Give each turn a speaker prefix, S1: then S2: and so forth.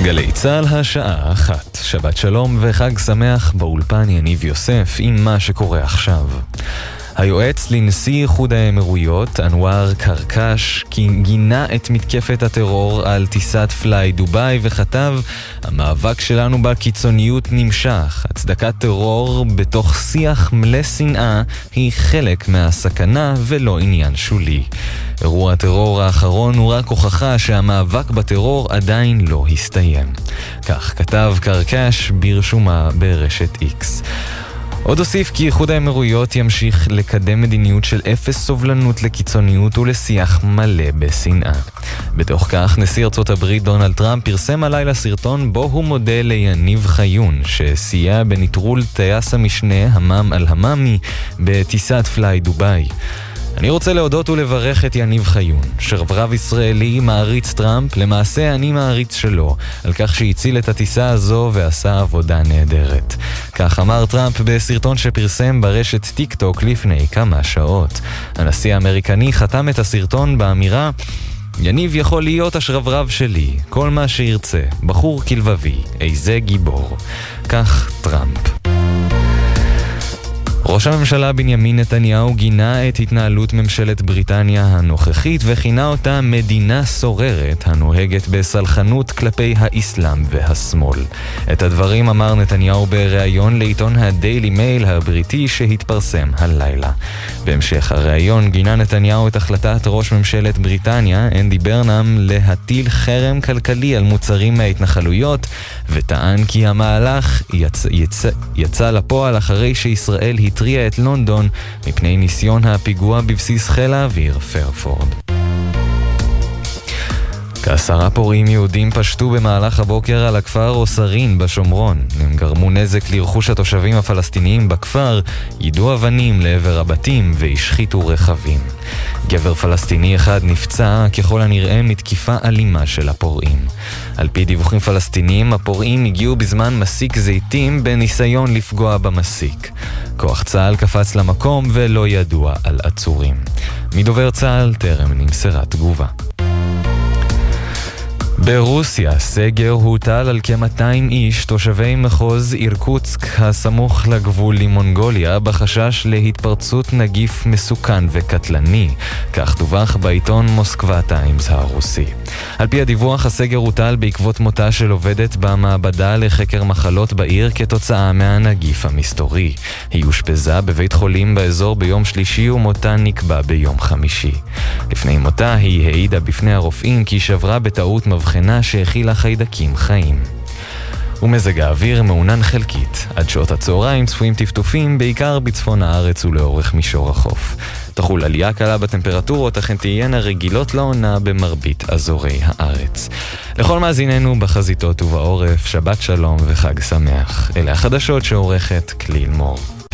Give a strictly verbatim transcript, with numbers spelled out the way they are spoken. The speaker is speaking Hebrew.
S1: גלי צהל השעה אחת, שבת שלום וחג שמח, באולפן יניב יוסף עם מה שקורה עכשיו. היועץ לנשיא איחוד האמירויות, אנואר קרקש, גינה את מתקפת הטרור על טיסת פליי דוביי וכתב, המאבק שלנו בקיצוניות נמשך. הצדקת טרור בתוך שיח מלא שנאה היא חלק מהסכנה ולא עניין שולי. אירוע הטרור האחרון הוא רק הוכחה שהמאבק בטרור עדיין לא הסתיים. כך כתב קרקש ברשומה ברשת איקס. עוד הוסיף כי איחוד האמירויות ימשיך לקדם מדיניות של אפס סובלנות לקיצוניות ולשיח מלא בשנאה. בתוך כך, נשיא ארצות הברית דונלד טראמפ פרסם הלילה סרטון בו הוא מודה ליניב חיון, שסייע בנטרול טייס המשנה המם על הממי בטיסת פליי דוביי. אני רוצה להודות ולברך את יניב חיון, שרברב ישראלי מעריץ טראמפ, למעשה אני מעריץ שלו, על כך שהציל את הטיסה הזו ועשה עבודה נהדרת. כך אמר טראמפ בסרטון שפרסם ברשת טיק טוק לפני כמה שעות. הנשיא האמריקני חתם את הסרטון באמירה, יניב יכול להיות השרברב שלי, כל מה שירצה, בחור כלבבי, איזה גיבור. כך טראמפ. ראש הממשלה בנימין נתניהו גינה את התנהלות ממשלת בריטניה הנוכחית וכינה אותה מדינה סוררת הנוהגת בסלחנות כלפי האסלאם והשמאל. את הדברים אמר נתניהו בריאיון לעיתון הדיילי מייל הבריטי שהתפרסם הלילה. בהמשך הריאיון גינה נתניהו את החלטת ראש ממשלת בריטניה אנדי ברנם להטיל חרם כלכלי על מוצרים מההתנחלויות וטען כי המהלך יצ... יצ... יצא לפועל אחרי שישראל התריעה את לונדון מפני ניסיון הפיגוע בבסיס חיל האוויר פרפורד. כעשרה פורעים יהודים פשטו במהלך הבוקר על הכפר אוסרין בשומרון. הם גרמו נזק לרכוש התושבים הפלסטיניים בכפר, יידו אבנים לעבר הבתים והשחיתו רכבים. גבר פלסטיני אחד נפצע ככל הנראה מתקיפה אלימה של הפורעים. על פי דיווחים פלסטיניים, הפורעים הגיעו בזמן מסיק זיתים בניסיון לפגוע במסיק. כוח צה"ל קפץ למקום ולא ידוע על עצורים. מדובר צה"ל טרם נמסרה תגובה. ברוסיה סגר הוטל על כ-מאתיים איש תושבי מחוז אירקוטסק הסמוך לגבול למונגוליה בחשש להתפרצות נגיף מסוכן וקטלני, כך דווח בעיתון מוסקבה טיימס הרוסי. על פי הדיווח, הסגר הוטל בעקבות מותה של עובדת במעבדה לחקר מחלות בעיר כתוצאה מהנגיף המסתורי. היא אושפזה בבית חולים באזור ביום שלישי ומותה נקבע ביום חמישי. לפני מותה היא העידה בפני הרופאים כי שברה בטעות מבחנה שהכילה חיידקים חיים. ומזג האוויר מעונן חלקית. עד שעות הצהריים צפויים טפטופים בעיקר בצפון הארץ ולאורך מישור החוף. תחול עלייה קלה בטמפרטורות, אך הן תהיינה רגילות לעונה במרבית אזורי הארץ. לכל מאזיננו בחזיתות ובעורף, שבת שלום וחג שמח. אלה החדשות שעורכת כליל מור.